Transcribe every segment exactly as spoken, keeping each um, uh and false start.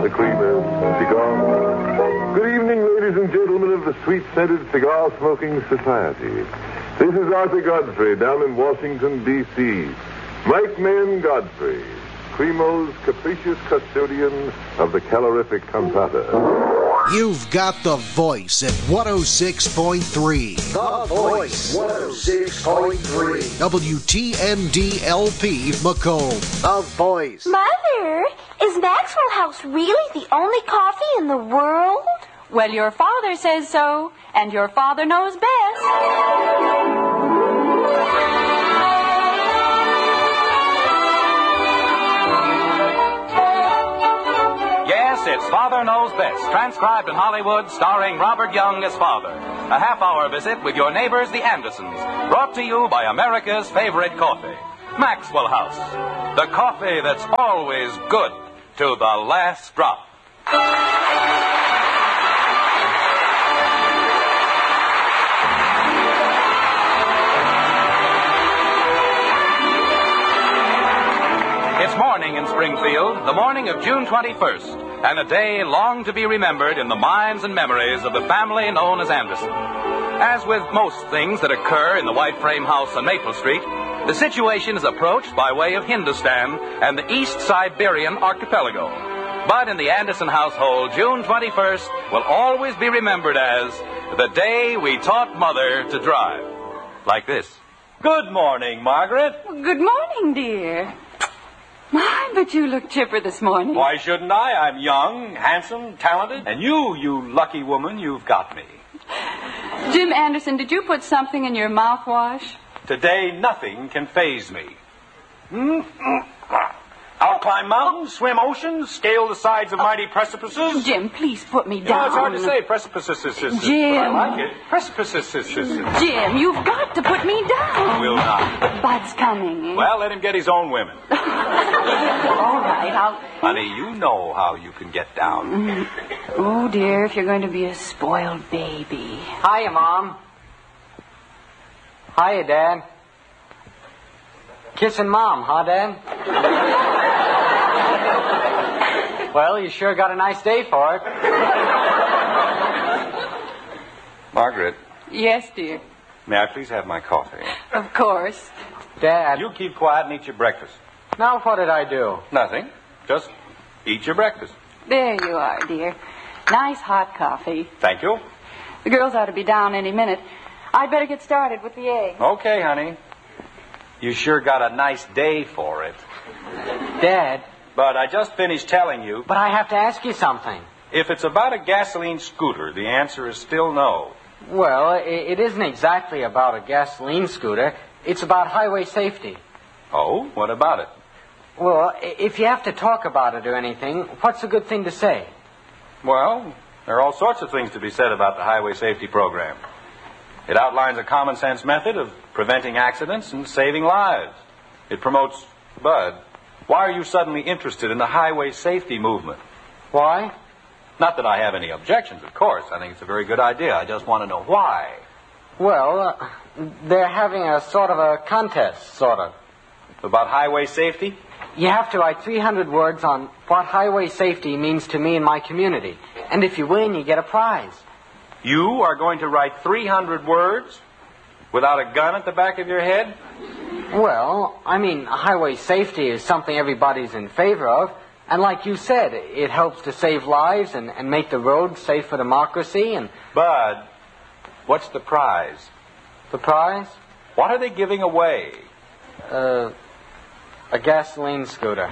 the creamer, cigar. Good evening, ladies and gentlemen of the sweet-scented cigar-smoking society. This is Arthur Godfrey down in Washington, D C Mike Mann Godfrey, Cremo's capricious custodian of the calorific cantata. You've got the voice at one oh six point three. The Voice, one oh six point three. W T N D L P Macomb. The Voice. Mother, is Maxwell House really the only coffee in the world? Well, your father says so, and your father knows best. Yes, it's Father Knows Best, transcribed in Hollywood, starring Robert Young as father. A half-hour visit with your neighbors, the Andersons, brought to you by America's favorite coffee, Maxwell House. The coffee that's always good to the last drop. It's morning in Springfield, the morning of June twenty-first, and a day long to be remembered in the minds and memories of the family known as Anderson. As with most things that occur in the white frame house on Maple Street, the situation is approached by way of Hindustan and the East Siberian archipelago. But in the Anderson household, June twenty-first will always be remembered as the day we taught Mother to drive. Like this. Good morning, Margaret. Good morning, dear. My, but you look chipper this morning. Why shouldn't I? I'm young, handsome, talented. And you, you lucky woman, you've got me. Jim Anderson, did you put something in your mouthwash? Today, nothing can faze me. I'll climb mountains, swim oceans, scale the sides of mighty precipices. Jim, please put me You down. know, it's hard to say. Precipices. Jim. I like it. Precipices. Jim, you've got to put me down. Will not. But Bud's coming. Well, let him get his own women. All right, I'll... Honey, you know how you can get down. Oh, dear, if you're going to be a spoiled baby. Hiya, Mom. Hiya, Dad. Kissing Mom, huh, Dad? Well, you sure got a nice day for it. Margaret, Yes, dear. may I please have my coffee? Of course. Dad. You keep quiet and eat your breakfast. Now what did I do? Nothing. Just eat your breakfast. There you are, dear. Nice hot coffee. Thank you. The girls ought to be down any minute. I'd better get started with the eggs. Okay, honey. You sure got a nice day for it. Dad. But I just finished telling you, But I have to ask you something. if it's about a gasoline scooter, the answer is still no. Well, it, it isn't exactly about a gasoline scooter. It's about highway safety. Oh, what about it? Well, i- if you have to talk about it or anything, what's a good thing to say? Well, there are all sorts of things to be said about the highway safety program. It outlines a common sense method of preventing accidents and saving lives. It promotes... Bud, why are you suddenly interested in the highway safety movement? Why? Not that I have any objections, of course. I think it's a very good idea. I just want to know why. Well, uh, they're having a sort of a contest, sort of. About highway safety? You have to write three hundred words on what highway safety means to me and my community. And if you win, you get a prize. You are going to write three hundred words without a gun at the back of your head? Well, I mean, highway safety is something everybody's in favor of. And like you said, it helps to save lives and, and make the roads safe for democracy. And Bud, what's the prize? the prize? What are they giving away? Uh, a gasoline scooter.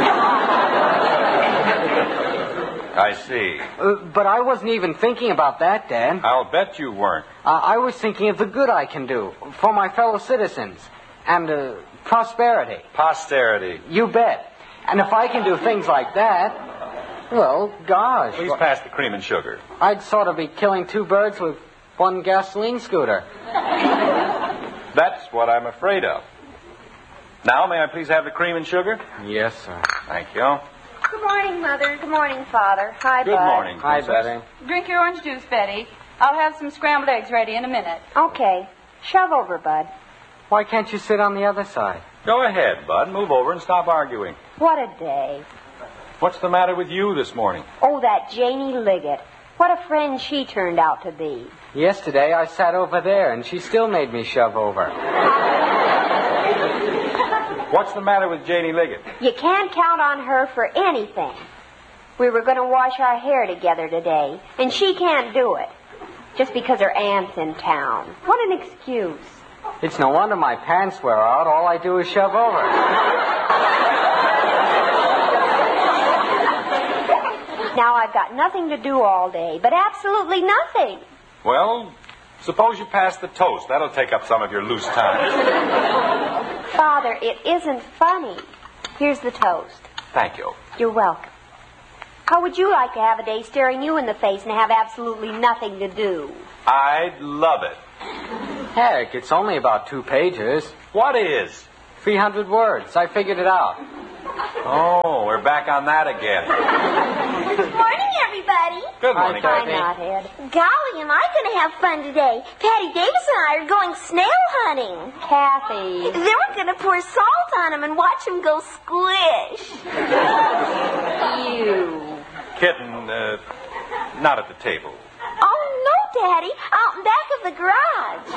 I see. Uh, but I wasn't even thinking about that, Dad. I'll bet you weren't. Uh, I was thinking of the good I can do for my fellow citizens and uh, prosperity. Posterity. You bet. And if I can do things like that, well, gosh. Please pass the cream and sugar. I'd sort of be killing two birds with one gasoline scooter. That's what I'm afraid of. Now, may I please have the cream and sugar? Yes, sir. Thank you. Good morning, Mother. Good morning, Father. Hi, Good Bud. morning, Hi, Princess. Betty. Drink your orange juice, Betty. I'll have some scrambled eggs ready in a minute. Okay. Shove over, Bud. Why can't you sit on the other side? Go ahead, Bud. Move over and stop arguing. What a day. What's the matter with you this morning? Oh, that Janie Liggett. What a friend she turned out to be. Yesterday I sat over there and she still made me shove over. What's the matter with Janie Liggett? You can't count on her for anything. We were going to wash our hair together today, and she can't do it. Just because her aunt's in town. What an excuse. It's no wonder my pants wear out. All I do is shove over. Now I've got nothing to do all day, but absolutely nothing. Well, suppose you pass the toast. That'll take up some of your loose time. Father, it isn't funny. Here's the toast. Thank you. You're welcome. How would you like to have a day staring you in the face and have absolutely nothing to do? I'd love it. Heck, it's only about two pages. What is? three hundred words. I figured it out. Oh, we're back on that again. Good morning, everybody. Good morning, Hi, Kathy. Knothead. Golly, am I going to have fun today. Patty Davis and I are going snail hunting. Kathy. Then we're going to pour salt on them and watch them go squish. You. Kitten, uh, not at the table. Oh, no, Daddy. Out in back of the garage.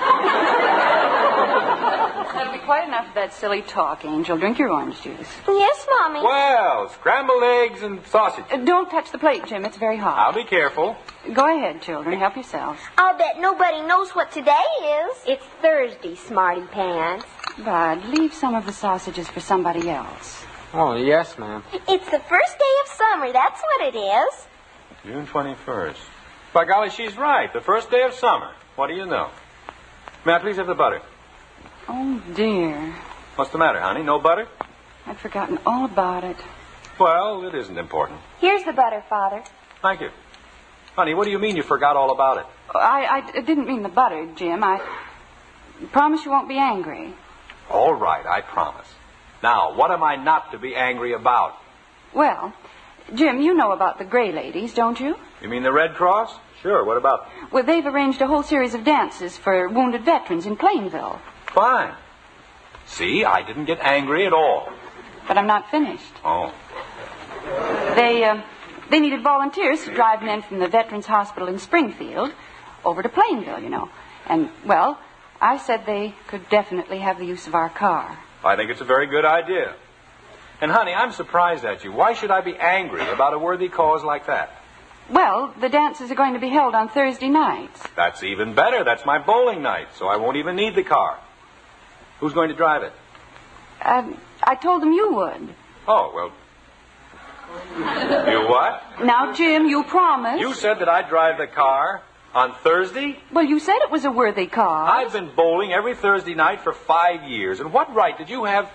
That'll be quite enough of that silly talk, Angel. Drink your orange juice. Yes, Mommy. Well, scrambled eggs and sausage. Uh, don't touch the plate, Jim. It's very hot. I'll be careful. Go ahead, children. Help yourselves. I'll bet nobody knows what today is. It's Thursday, Smarty Pants. Bud, leave some of the sausages for somebody else. Oh, yes, ma'am. It's the first day of summer. That's what it is. June twenty-first. By golly, she's right. The first day of summer. What do you know? May I please have the butter? Oh, dear. What's the matter, honey? No butter? I'd forgotten all about it. Well, it isn't important. Here's the butter, Father. Thank you. Honey, what do you mean you forgot all about it? I, I didn't mean the butter, Jim. I promise you won't be angry. All right, I promise. Now, what am I not to be angry about? Well, Jim, you know about the Gray Ladies, don't you? You mean the Red Cross? Sure, what about them? Well, they've arranged a whole series of dances for wounded veterans in Plainville. Fine. See, I didn't get angry at all. But I'm not finished. Oh. They, uh, they needed volunteers to drive men from the Veterans Hospital in Springfield over to Plainville, you know. And, well, I said they could definitely have the use of our car. I think it's a very good idea. And, honey, I'm surprised at you. Why should I be angry about a worthy cause like that? Well, the dances are going to be held on Thursday nights. That's even better. That's my bowling night, so I won't even need the car. Who's going to drive it? Uh, I told them you would. Oh, well. You what? Now, Jim, you promised. You said that I'd drive the car on Thursday? Well, you said it was a worthy cause. I've been bowling every Thursday night for five years, and what right did you have...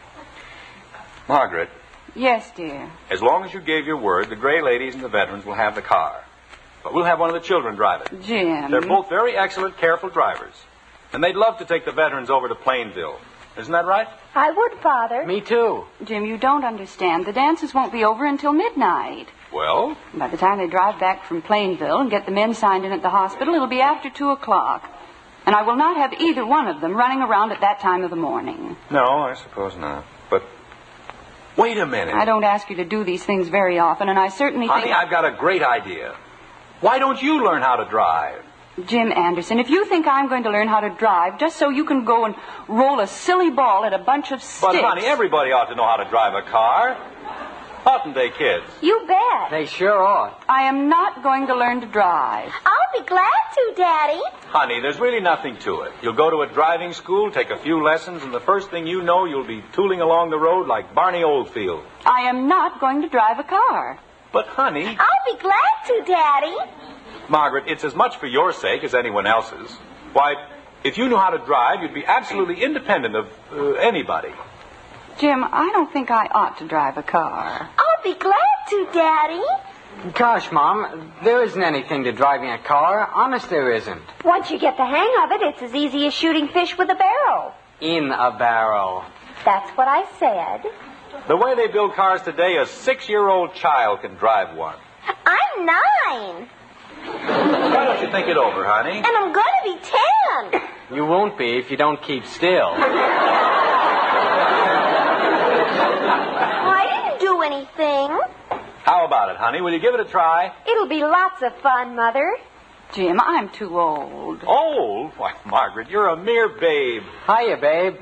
Margaret, Yes, dear. as long as you gave your word, the Gray Ladies and the veterans will have the car. But we'll have one of the children drive it. Jim. They're both very excellent, careful drivers. And they'd love to take the veterans over to Plainville. Isn't that right? I would, Father. Me too. Jim, you don't understand. The dances won't be over until midnight. Well, By the time they drive back from Plainville and get the men signed in at the hospital, it'll be after two o'clock. And I will not have either one of them running around at that time of the morning. no, I suppose not. But wait a minute. I don't ask you to do these things very often, and I certainly Honey, think... I've got a great idea. Why don't you learn how to drive? Jim Anderson, if you think I'm going to learn how to drive just so you can go and roll a silly ball at a bunch of sticks... But, honey, everybody ought to know how to drive a car. Oughtn't they, kids? You bet. They sure ought. I am not going to learn to drive. I'll be glad to, Daddy. Honey, there's really nothing to it. You'll go to a driving school, take a few lessons, and the first thing you know, you'll be tooling along the road like Barney Oldfield. I am not going to drive a car. But, honey... I'll be glad to, Daddy. Margaret, it's as much for your sake as anyone else's. Why, if you knew how to drive, you'd be absolutely independent of uh, anybody. Jim, I don't think I ought to drive a car. I'll be glad to, Daddy. Gosh, Mom, there isn't anything to driving a car. Honest, there isn't. Once you get the hang of it, it's as easy as shooting fish with a barrel. In a barrel. That's what I said. The way they build cars today, a six-year-old child can drive one. I'm nine. Why don't you think it over, honey? And I'm going to be ten. You won't be if you don't keep still. I didn't do anything. How about it, honey? Will you give it a try? It'll be lots of fun, Mother. Jim, I'm too old. Old? Why, Margaret, you're a mere babe. Hiya, babe.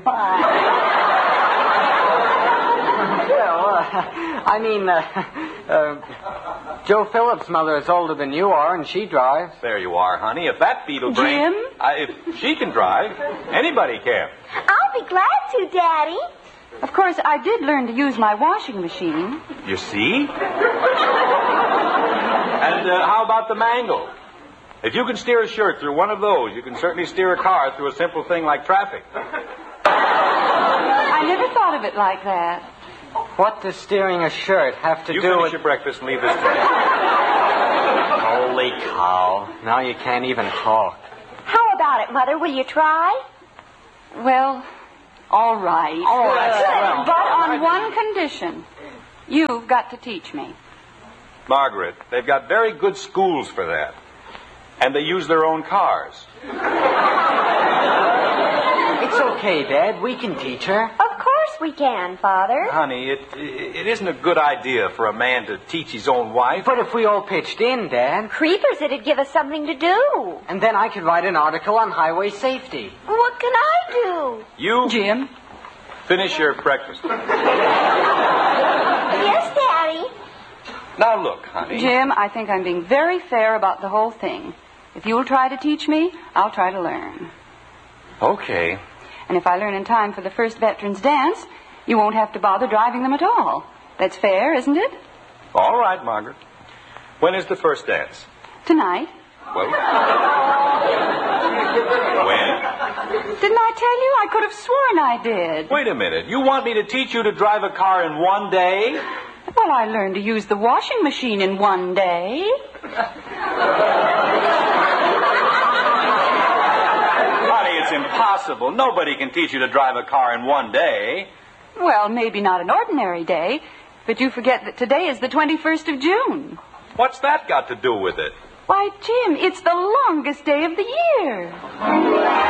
Well, uh, I mean, uh, uh, Joe Phillips' mother is older than you are, and she drives. There you are, honey. If that beetle brain... Jim? Uh, if she can drive, anybody can. I'll be glad to, Daddy. Of course, I did learn to use my washing machine. You see? And uh, how about the mangle? If you can steer a shirt through one of those, you can certainly steer a car through a simple thing like traffic. I never thought of it like that. What does steering a shirt have to you do finish with... your breakfast and leave this place. Holy cow. Now you can't even talk. How about it, Mother? Will you try? Well, all right. All right, well. But on one condition. You've got to teach me. Margaret, they've got very good schools for that. And they use their own cars. It's okay, Dad. We can teach her. Of course we can, Father. Honey, it, it isn't a good idea for a man to teach his own wife. But if we all pitched in, Dad... Creepers, it'd give us something to do. And then I could write an article on highway safety. What can I do? You... Jim? Finish your breakfast. Yes, Daddy. Now look, honey. Jim, I think I'm being very fair about the whole thing. If you'll try to teach me, I'll try to learn. Okay. And if I learn in time for the first veterans dance, you won't have to bother driving them at all. That's fair, isn't it? All right, Margaret. When is the first dance? Tonight. Well... when? Didn't I tell you? I could have sworn I did. Wait a minute. You want me to teach you to drive a car in one day? Well, I learned to use the washing machine in one day. Honey, it's impossible. Nobody can teach you to drive a car in one day. Well, maybe not an ordinary day, but you forget that today is the twenty-first of June. What's that got to do with it? Why, Jim, it's the longest day of the year.